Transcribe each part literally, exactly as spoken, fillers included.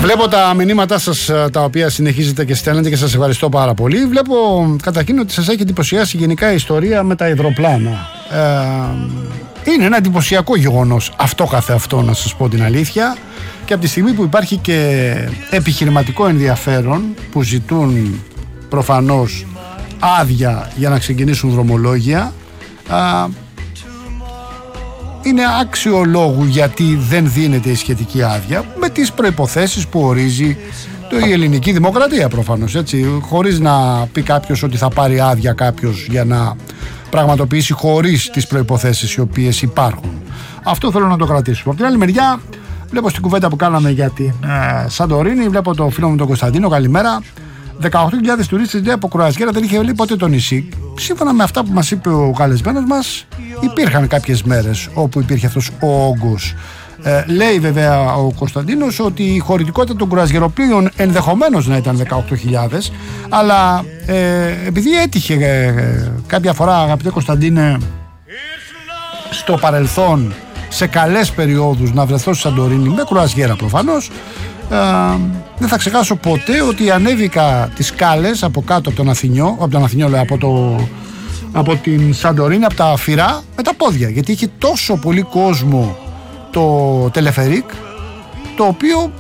Βλέπω τα μηνύματά σας τα οποία συνεχίζετε και στέλνετε και σας ευχαριστώ πάρα πολύ. Βλέπω καταρχήν ότι σας έχει εντυπωσιάσει γενικά η ιστορία με τα υδροπλάνα. Ε, είναι ένα εντυπωσιακό γεγονός αυτό καθεαυτό, να σας πω την αλήθεια. Και από τη στιγμή που υπάρχει και επιχειρηματικό ενδιαφέρον που ζητούν προφανώς άδεια για να ξεκινήσουν δρομολόγια, α, είναι άξιο λόγου γιατί δεν δίνεται η σχετική άδεια με τις προϋποθέσεις που ορίζει το, η ελληνική δημοκρατία προφανώς, έτσι, χωρίς να πει κάποιος ότι θα πάρει άδεια κάποιος για να πραγματοποιήσει χωρίς τις προϋποθέσεις οι οποίες υπάρχουν. Αυτό θέλω να το κρατήσουμε. Από την άλλη μεριά βλέπω στην κουβέντα που κάναμε για την ε, Σαντορίνη, βλέπω το φίλο μου τον Κωνσταντίνο, καλημέρα. δεκαοκτώ χιλιάδες τουρίστες λέει από κρουαζιέρα, δεν είχε λέει ποτέ το νησί. Σύμφωνα με αυτά που μας είπε ο καλεσμένος μας, υπήρχαν κάποιες μέρες όπου υπήρχε αυτός ο όγκος. Ε, λέει βέβαια ο Κωνσταντίνος ότι η χωρητικότητα των κρουαζιεροπλοίων ενδεχομένως να ήταν δεκαοκτώ χιλιάδες, αλλά ε, επειδή έτυχε ε, κάποια φορά, αγαπητέ Κωνσταντίνε, στο παρελθόν σε καλές περιόδους να βρεθώ στη Σαντορίνη με κρουαζιέρα προφανώς, ε, δεν θα ξεχάσω ποτέ ότι ανέβηκα τις σκάλες από κάτω από τον Αθηνιό, από τον Αθηνιό λέω, από, το, από την Σαντορίνη, από τα Φυρά με τα πόδια, γιατί είχε τόσο πολύ κόσμο το τελεφερίκ, το οποίο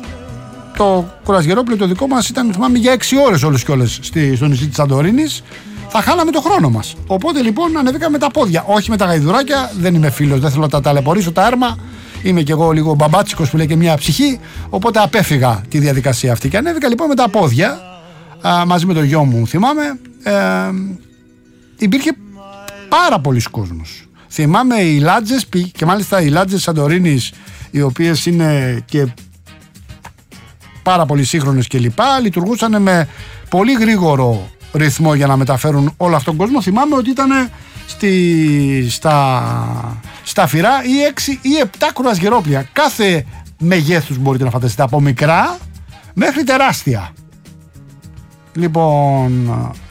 το κουραζιερόπλαιο το δικό μας ήταν, θυμάμαι, για έξι ώρες όλες και όλες στη, στο νησί της Σαντορίνης. Θα χάναμε το χρόνο μας. Οπότε λοιπόν ανεβήκαμε με τα πόδια, όχι με τα γαϊδουράκια. Δεν είμαι φίλος, δεν θέλω να τα ταλαιπωρήσω τα έρμα. Είμαι κι εγώ λίγο μπαμπάτσικος που λέει και μια ψυχή. Οπότε απέφυγα τη διαδικασία αυτή και ανέβηκα λοιπόν με τα πόδια, α, μαζί με το γιο μου, θυμάμαι. Ε, υπήρχε πάρα πολλοί κόσμος. Θυμάμαι οι λάτζες, και μάλιστα οι λάτζες Σαντορίνης, οι οποίες είναι και πάρα πολύ σύγχρονες και λοιπά, λειτουργούσαν με πολύ γρήγορο ρυθμό για να μεταφέρουν όλο αυτόν τον κόσμο. Θυμάμαι ότι ήταν στη, στα, στα Φυρά ή έξι ή επτά κρουαζιερόπλια. Κάθε μεγέθους μπορείτε να φανταστείτε, από μικρά μέχρι τεράστια. Λοιπόν,